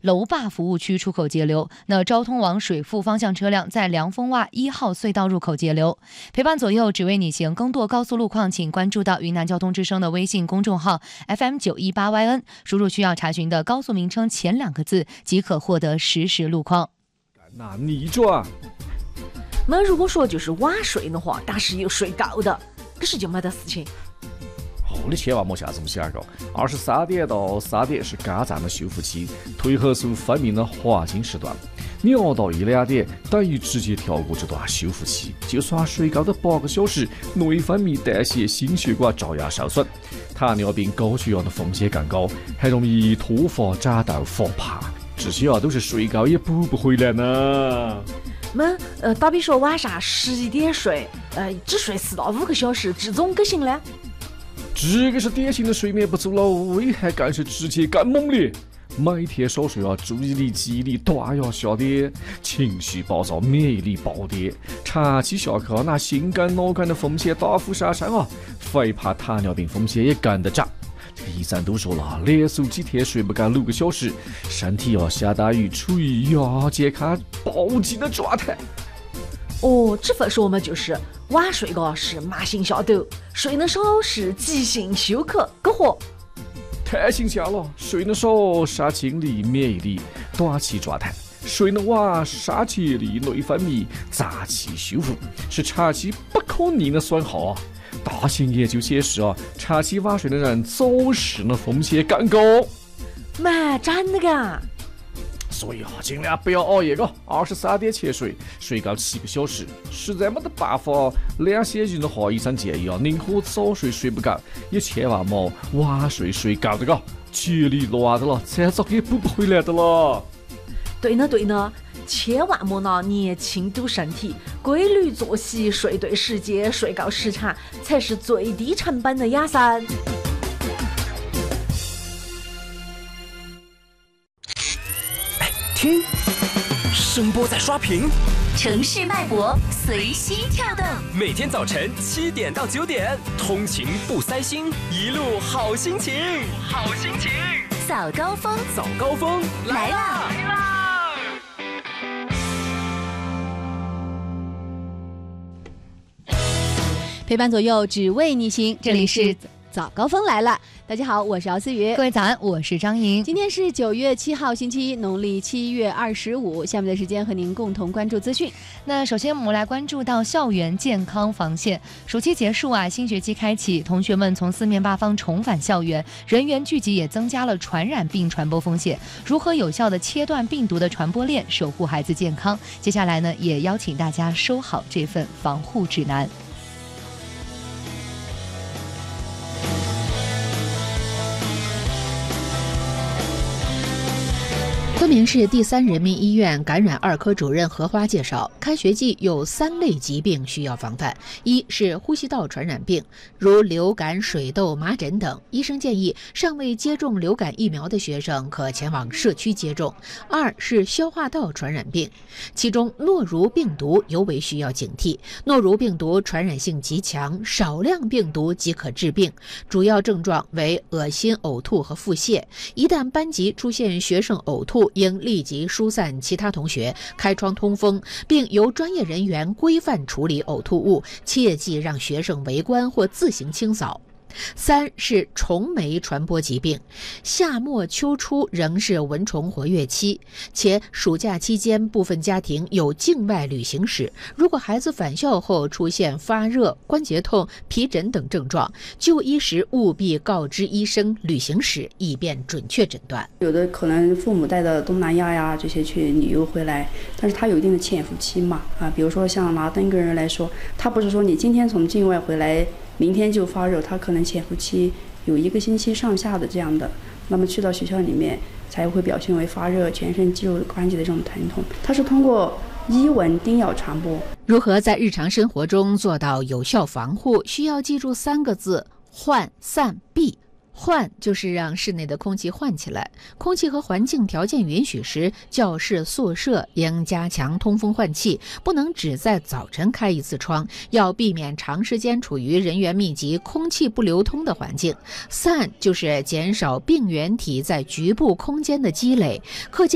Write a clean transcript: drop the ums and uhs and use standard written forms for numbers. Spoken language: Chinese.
楼坝服务区出口截流，那昭通往水富方向车辆在凉风洼1号隧道入口截流。陪伴左右，只为你行。更多高速路况，请关注到云南交通之声的微信公众号 FM918YN， 输入需要查询的高速名称前2个字，即可获得实时路况。 那逆转。 那如果说就是晚睡的话，但是又睡够的，可是就没得事情。 你千万莫下这么想，23点到3点是肝脏的修复期，褪黑素分泌的黄金时段。你熬到1-2点，等于直接跳过这段修复期。就算睡够的8个小时，内分泌、代谢、心血管照样受损，糖尿病、高血压的风险更高，还容易脱发、长痘、发胖。这些都是睡够也补不回来呢。 打比说晚上11点睡，只睡4到5个小时，这种可行呢？ 这个是典型的睡眠不足了，危害更是直接更猛烈。每天少睡注意力、记忆力断崖下跌，情绪暴躁，免疫力暴跌，长期下去那心肝脑肝的风险大幅上升肥胖、糖尿病风险也跟得涨。医生都说了，连续几天睡不够6个小时，身体相当于处于亚健康暴击的状态。 这份说嘛就是晚睡是慢性下抖，睡得少是急性休克，苟活。 太形象了，睡得少伤精力、免疫力，短期状态；睡得晚伤节律、内分泌，脏器修复，是长期不可逆的损耗大型研究显示长期晚睡的人走失的风险更高。 真的噶？ 所以尽量不要熬夜23点前睡，睡够7个小时。实在没得办法两显情的话，医生建议宁可早睡睡不够，也千万莫晚睡睡够的节律乱的了，再早也补不回来的了。 对呢，千万莫拿年轻赌身体，规律作息，睡对时间，睡够时长，才是最低成本的养生。 听，声波在刷屏， 城市脉搏随心跳动。 每天早晨7点到9点，通勤不塞心，一路好心情，好心情。 早高峰来啦！ 陪伴左右，只为你行。这里是早高峰来了。大家好，我是姚思雨。 各位早安，我是张莹。 今天是9月7号星期一，农历7月25。下面的时间和您共同关注资讯。 那首先我们来关注到校园健康防线。暑期结束新学期开启，同学们从4面8方重返校园，人员聚集也增加了传染病传播风险。如何有效地切断病毒的传播链，守护孩子健康？接下来呢，也邀请大家收好这份防护指南。 昆明市第3人民医院感染2科主任何花介绍，开学季有3类疾病需要防范：一是呼吸道传染病，如流感、水痘、麻疹等，医生建议尚未接种流感疫苗的学生可前往社区接种；二是消化道传染病，其中诺如病毒尤为需要警惕。诺如病毒传染性极强，少量病毒即可致病，主要症状为恶心、呕吐和腹泻。一旦班级出现学生呕吐，应立即疏散其他同学，开窗通风，并由专业人员规范处理呕吐物，切忌让学生围观或自行清扫。3是虫媒传播疾病，夏末秋初仍是蚊虫活跃期，且暑假期间部分家庭有境外旅行史，如果孩子返校后出现发热、关节痛、皮疹等症状，就医时务必告知医生旅行史，以便准确诊断。 有的可能父母带到东南亚呀这些去旅游回来，但是他有一定的潜伏期嘛比如说像拿登个人来说，他不是说你今天从境外回来明天就发热，他可能潜伏期有1个星期上下的这样的，那么去到学校里面才会表现为发热、全身肌肉关节的这种疼痛，它是通过衣蚊叮咬传播。 如何在日常生活中做到有效防护，需要记住3个字：换、散、避。换就是让室内的空气换起来，空气和环境条件允许时，教室、宿舍应加强通风换气，不能只在早晨开1次窗，要避免长时间处于人员密集、空气不流通的环境。散就是减少病原体在局部空间的积累，课间